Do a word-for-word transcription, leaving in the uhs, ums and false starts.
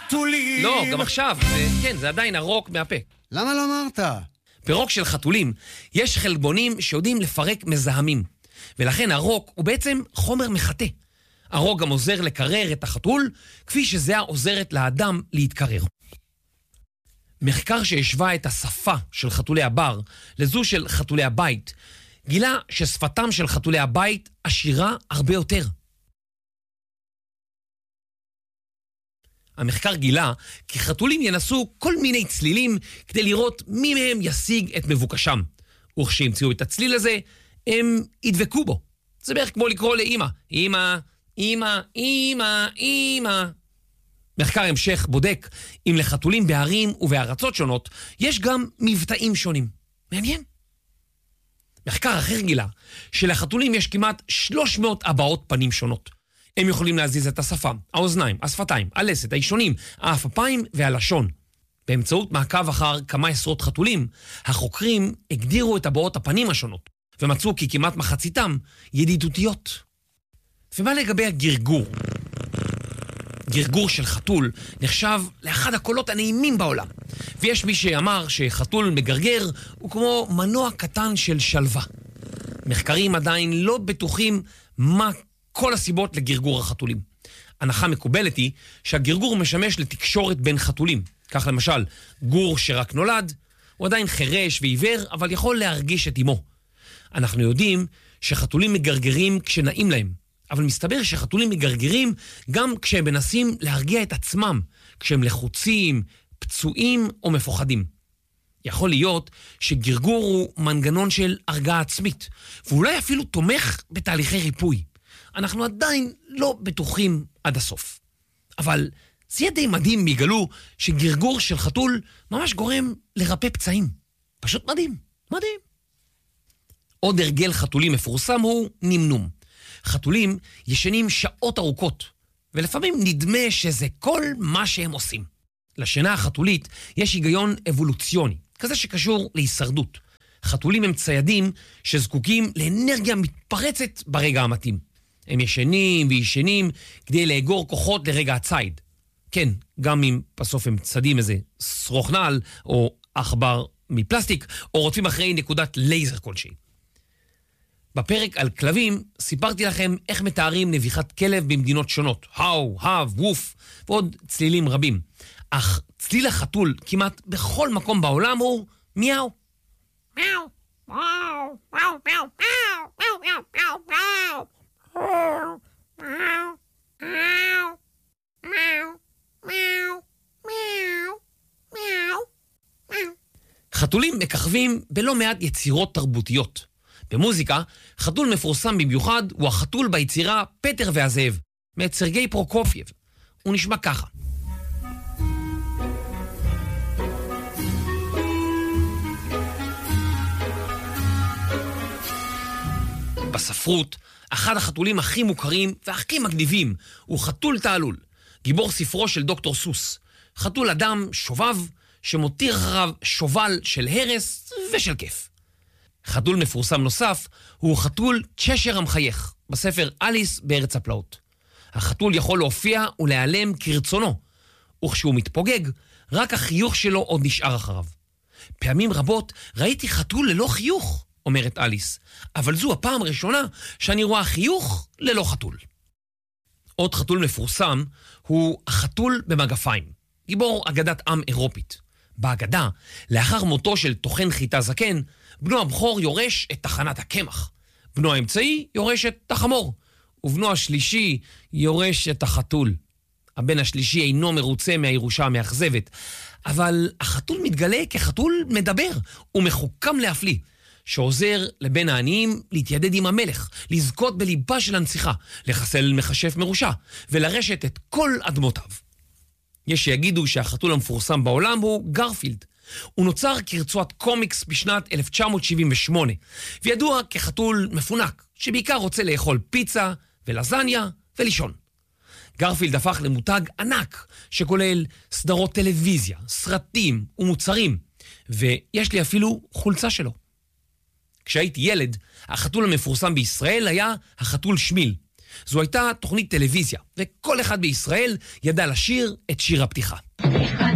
חתולים. לא, גם עכשיו. זה, כן, זה עדיין הרוק מהפה. למה לא אמרת? ברוק של חתולים יש חלבונים שיודעים לפרק מזהמים, ולכן הרוק הוא בעצם חומר מחטא. הרוק גם עוזר לקרר את החתול, כפי שזה עוזרת לאדם להתקרר. מחקר שהשווה את השפה של חתולי הבר לזו של חתולי הבית, גילה ששפתם של חתולי הבית עשירה הרבה יותר. המחקר גילה כי חתולים ינסו כל מיני צלילים כדי לראות מי מהם ישיג את מבוקשם. וכשהמציאו את הצליל הזה, הם ידבקו בו. זה בערך כמו לקרוא לאמא, אמא, אמא, אמא, אמא. מחקר המשך בודק אם לחתולים בערים ובארצות שונות יש גם מבטאים שונים. מעניין. מחקר אחר גילה שלחתולים יש כמעט שלוש מאות הבעות פנים שונות. הם יכולים להזיז את השפם, האוזניים, השפתיים, הלסת, האישונים, האפפיים והלשון. באמצעות מעקב אחר כמה עשרות חתולים, החוקרים הגדירו את הבעות הפנים השונות, ומצאו כי כמעט מחציתם ידידותיות. ומה לגבי הגרגור? גרגור של חתול נחשב לאחד הקולות הנעימים בעולם, ויש מי שאמר שחתול מגרגר הוא כמו מנוע קטן של שלווה. מחקרים עדיין לא בטוחים מה כל הסיבות לגרגור החתולים. הנחה מקובלת היא שהגרגור משמש לתקשורת בין חתולים. כך למשל, גור שרק נולד, הוא עדיין חרש ועיוור, אבל יכול להרגיש את אמו. אנחנו יודעים שחתולים מגרגרים כשנעים להם, אבל מסתבר שחתולים מגרגרים גם כשהם מנסים להרגיע את עצמם, כשהם לחוצים, פצועים או מפוחדים. יכול להיות שגרגור הוא מנגנון של הרגעה עצמית, ואולי אפילו תומך בתהליכי ריפוי. אנחנו עדיין לא בטוחים עד הסוף. אבל זה יהיה די מדהים מיגלו שגרגור של חתול ממש גורם לרפא פצעים. פשוט מדהים, מדהים. עוד הרגל חתולים מפורסם הוא נמנום. חתולים ישנים שעות ארוכות, ולפעמים נדמה שזה כל מה שהם עושים. לשינה החתולית יש היגיון אבולוציוני, כזה שקשור להישרדות. חתולים הם ציידים שזקוקים לאנרגיה מתפרצת ברגע המתאים. הם ישנים וישנים כדי לאגור כוחות לרגע הצייד. כן, גם אם בסוף הם צדים איזה שרוך נעל או עכבר מפלסטיק, או רודפים אחרי נקודת לייזר כלשהי. בפרק על כלבים סיפרתי לכם איך מתארים נביחת כלב במדינות שונות. האו, האב, ווף, ועוד צלילים רבים. אך צליל החתול כמעט בכל מקום בעולם הוא מיאו. מיאו, מיאו, מיאו, מיאו, מיאו, מיאו, מיאו, מיאו. חתולים מככבים בלא מעט יצירות תרבותיות. במוזיקה, חתול מפורסם במיוחד הוא החתול ביצירה פטר והזאב, מאת סרגי פרוקופייב. הוא נשמע ככה. בספרות, אחד החתולים הכי מוכרים והכי מגניבים הוא חתול תעלול, גיבור ספרו של דוקטור סוס. חתול אדם שובב שמותיר אחריו שובל של הרס ושל כיף. חתול מפורסם נוסף הוא חתול צ'שר המחייך, בספר אליס בארץ הפלאות. החתול יכול להופיע ולהיעלם כרצונו, וכשהוא מתפוגג, רק החיוך שלו עוד נשאר אחריו. פעמים רבות ראיתי חתול ללא חיוך, אומרת אליס, אבל זו הפעם הראשונה שאני רואה חיוך ללא חתול. עוד חתול מפורסם הוא החתול במגפיים, גיבור אגדת עם אירופית. באגדה, לאחר מותו של תוכן חיטה זקן, בנו הבכור יורש את תחנת הקמח. בנו האמצעי יורש את החמור, ובנו השלישי יורש את החתול. הבן השלישי אינו מרוצה מהירושה המאכזבת, אבל החתול מתגלה כחתול מדבר ומחוכם להפליא, שעוזר לבן העניים להתיידד עם המלך, לזכות בליבה של הנציחה, לחסל מכשף מרושע ולרשת את כל אדמותיו. יש שיגידו שהחתול המפורסם בעולם הוא גרפילד. הוא נוצר כרצועת קומיקס בשנת אלף תשע מאות שבעים ושמונה, וידוע כחתול מפונק, שבעיקר רוצה לאכול פיצה ולזניה ולישון. גרפילד הפך למותג ענק, שכולל סדרות טלוויזיה, סרטים ומוצרים, ויש לי אפילו חולצה שלו. כשהייתי ילד, החתול המפורסם בישראל היה החתול שמיל. זו הייתה תוכנית טלוויזיה, וכל אחד בישראל ידע לשיר את שיר הפתיחה. אחד,